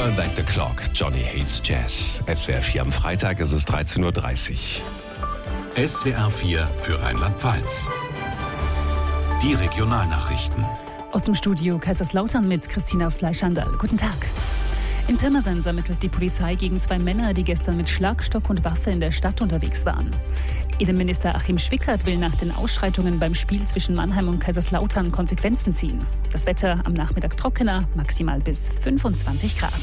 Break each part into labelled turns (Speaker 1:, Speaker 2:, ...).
Speaker 1: Turn Back the Clock, Johnny Hates Jazz. SWR 4 am Freitag ist es 13.30 Uhr.
Speaker 2: SWR 4 für Rheinland-Pfalz. Die Regionalnachrichten.
Speaker 3: Aus dem Studio Kaiserslautern mit Christina Fleischandal. Guten Tag. In Pirmasens ermittelt die Polizei gegen 2 Männer, die gestern mit Schlagstock und Waffe in der Stadt unterwegs waren. Innenminister Achim Schwickert will nach den Ausschreitungen beim Spiel zwischen Mannheim und Kaiserslautern Konsequenzen ziehen. Das Wetter am Nachmittag trockener, maximal bis 25 Grad.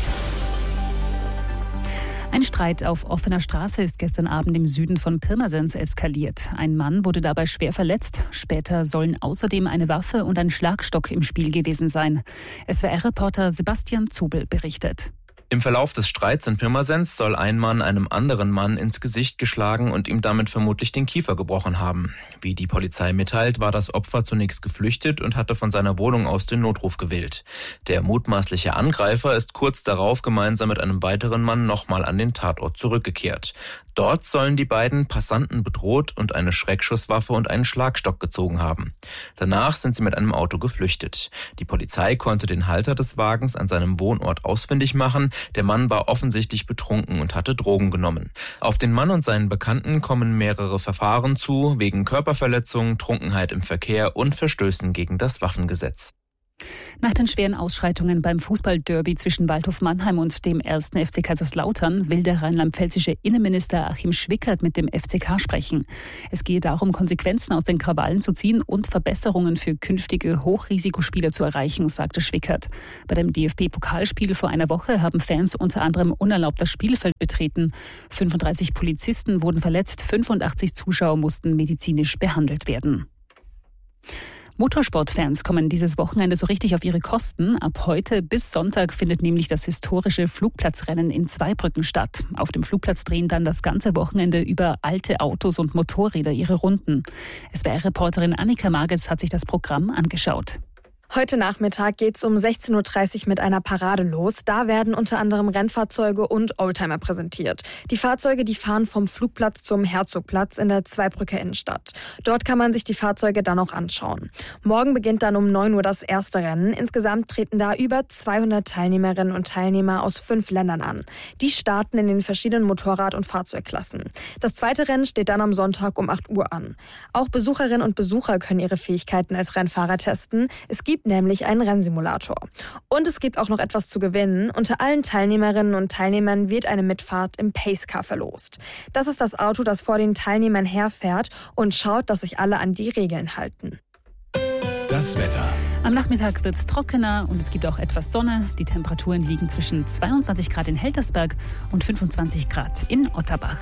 Speaker 3: Ein Streit auf offener Straße ist gestern Abend im Süden von Pirmasens eskaliert. Ein Mann wurde dabei schwer verletzt. Später sollen außerdem eine Waffe und ein Schlagstock im Spiel gewesen sein. SWR-Reporter Sebastian Zubel berichtet.
Speaker 4: Im Verlauf des Streits in Pirmasens soll ein Mann einem anderen Mann ins Gesicht geschlagen und ihm damit vermutlich den Kiefer gebrochen haben. Wie die Polizei mitteilt, war das Opfer zunächst geflüchtet und hatte von seiner Wohnung aus den Notruf gewählt. Der mutmaßliche Angreifer ist kurz darauf gemeinsam mit einem weiteren Mann nochmal an den Tatort zurückgekehrt. Dort sollen die beiden Passanten bedroht und eine Schreckschusswaffe und einen Schlagstock gezogen haben. Danach sind sie mit einem Auto geflüchtet. Die Polizei konnte den Halter des Wagens an seinem Wohnort ausfindig machen. Der Mann war offensichtlich betrunken und hatte Drogen genommen. Auf den Mann und seinen Bekannten kommen mehrere Verfahren zu, wegen Körperverletzung, Trunkenheit im Verkehr und Verstößen gegen das Waffengesetz.
Speaker 3: Nach den schweren Ausschreitungen beim Fußballderby zwischen Waldhof Mannheim und dem 1. FC Kaiserslautern will der rheinland-pfälzische Innenminister Achim Schwickert mit dem FCK sprechen. Es gehe darum, Konsequenzen aus den Krawallen zu ziehen und Verbesserungen für künftige Hochrisikospieler zu erreichen, sagte Schwickert. Bei dem DFB-Pokalspiel vor einer Woche haben Fans unter anderem unerlaubt das Spielfeld betreten. 35 Polizisten wurden verletzt, 85 Zuschauer mussten medizinisch behandelt werden. Motorsportfans kommen dieses Wochenende so richtig auf ihre Kosten. Ab heute bis Sonntag findet nämlich das historische Flugplatzrennen in Zweibrücken statt. Auf dem Flugplatz drehen dann das ganze Wochenende über alte Autos und Motorräder ihre Runden. SWR-Reporterin Annika Margetz hat sich das Programm angeschaut.
Speaker 5: Heute Nachmittag geht's um 16.30 Uhr mit einer Parade los. Da werden unter anderem Rennfahrzeuge und Oldtimer präsentiert. Die Fahrzeuge, die fahren vom Flugplatz zum Herzogplatz in der Zweibrücker Innenstadt. Dort kann man sich die Fahrzeuge dann auch anschauen. Morgen beginnt dann um 9 Uhr das erste Rennen. Insgesamt treten da über 200 Teilnehmerinnen und Teilnehmer aus 5 Ländern an. Die starten in den verschiedenen Motorrad- und Fahrzeugklassen. Das zweite Rennen steht dann am Sonntag um 8 Uhr an. Auch Besucherinnen und Besucher können ihre Fähigkeiten als Rennfahrer testen. Es gibt nämlich einen Rennsimulator. Und es gibt auch noch etwas zu gewinnen. Unter allen Teilnehmerinnen und Teilnehmern wird eine Mitfahrt im Pacecar verlost. Das ist das Auto, das vor den Teilnehmern herfährt und schaut, dass sich alle an die Regeln halten.
Speaker 2: Das Wetter.
Speaker 3: Am Nachmittag wird es trockener und es gibt auch etwas Sonne. Die Temperaturen liegen zwischen 22 Grad in Heltersberg und 25 Grad in Otterbach.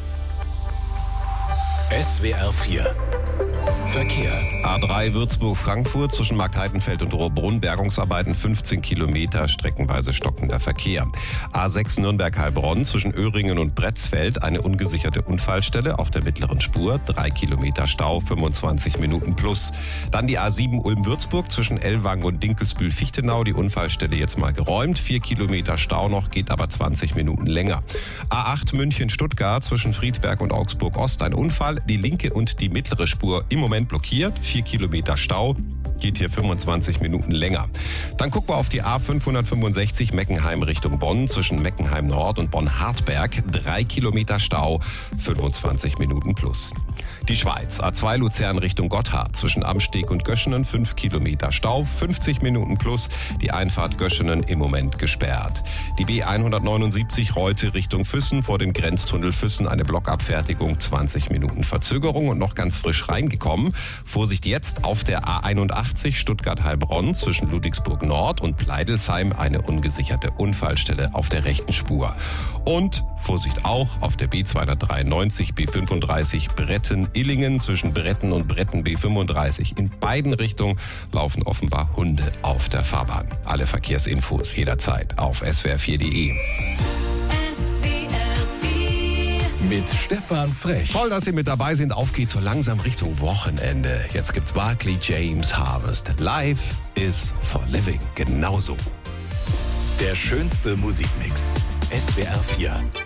Speaker 2: SWR 4 Verkehr.
Speaker 1: A3 Würzburg-Frankfurt zwischen Marktheidenfeld und Rohrbrunn. Bergungsarbeiten 15 Kilometer, streckenweise stockender Verkehr. A6 Nürnberg-Heilbronn zwischen Öhringen und Bretzfeld. Eine ungesicherte Unfallstelle auf der mittleren Spur. 3 Kilometer Stau, 25 Minuten plus. Dann die A7 Ulm-Würzburg zwischen Ellwangen und Dinkelsbühl-Fichtenau. Die Unfallstelle jetzt mal geräumt. 4 Kilometer Stau noch, geht aber 20 Minuten länger. A8 München-Stuttgart zwischen Friedberg und Augsburg-Ost. Ein Unfall. Die linke und die mittlere Spur im Moment blockiert. 4 Kilometer Stau. Geht hier 25 Minuten länger. Dann gucken wir auf die A565 Meckenheim Richtung Bonn. Zwischen Meckenheim Nord und Bonn-Hartberg. 3 Kilometer Stau. 25 Minuten plus. Die Schweiz. A2 Luzern Richtung Gotthard. Zwischen Amsteg und Göschenen 5 Kilometer Stau. 50 Minuten plus. Die Einfahrt Göschenen im Moment gesperrt. Die B179 Reute Richtung Füssen. Vor dem Grenztunnel Füssen eine Blockabfertigung. 20 Minuten Verzögerung und noch ganz frisch reingekommen. Vorsicht jetzt auf der A81 Stuttgart-Heilbronn zwischen Ludwigsburg Nord und Pleidelsheim eine ungesicherte Unfallstelle auf der rechten Spur. Und Vorsicht auch auf der B293 B35 Bretten-Illingen zwischen Bretten und Bretten B35. In beiden Richtungen laufen offenbar Hunde auf der Fahrbahn. Alle Verkehrsinfos jederzeit auf swr4.de.
Speaker 2: Mit Stefan Frech.
Speaker 1: Toll, dass Sie mit dabei sind. Auf geht's so langsam Richtung Wochenende. Jetzt gibt's Barclay James Harvest. Life is for living. Genauso.
Speaker 2: Der schönste Musikmix. SWR 4.